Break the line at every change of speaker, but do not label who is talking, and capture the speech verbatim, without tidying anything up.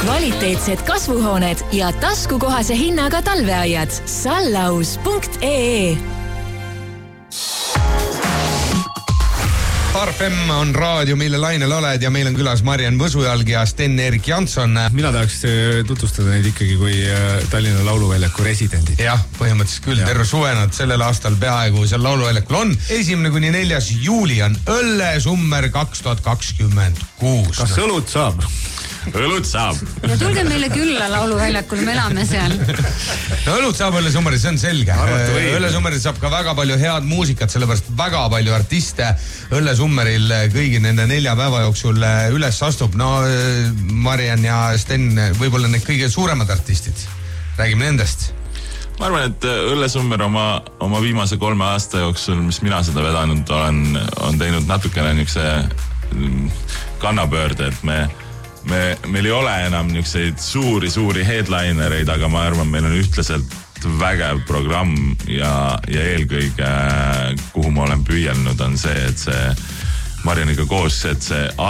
kvaliteetsed kasvuhooned ja taskukohase hinnaga talveaiad. sallaus punkt ee.
Star F M on raadio, mille lainel oled ja meil on külas Mariann Võsujalg ja Sten-Erik Jansson.
Mina tahaks tutvustada neid ikkagi kui Tallinna Lauluväljaku residendid.
Jah, põhimõtteliselt küll. Terve suve nad sellel aastal peaaegu seal Lauluväljakul on. Esimene kuni neljas juuli on Õllesummer kaks tuhat kakskümmend kuus.
Kas õlut saab?
Õlut saab.
Ja tulge meile külla Lauluväljakul, me elame seal.
No õlut saab Õllesummeris, see on selge. Õllesummeris saab ka väga palju head muusikat, sellepärast väga palju artiste Õllesummeril kõigi nende nelja päeva jooksul üles astub. No Mariann ja Sten, võib-olla need kõige suuremad artistid. Räägime nendest.
Ma arvan, et Õllesummer oma, oma viimase kolme aasta jooksul, mis mina seda vedanud olen, on teinud natukene niisuguse kannapöörde, et me Me, meil ei ole enam niisuguseid suuri, suuri headlinereid, aga ma arvan, meil on ühtlaselt vägev programm ja, ja eelkõige, kuhu ma olen püüelnud, on see, et see Marianiga koos, et see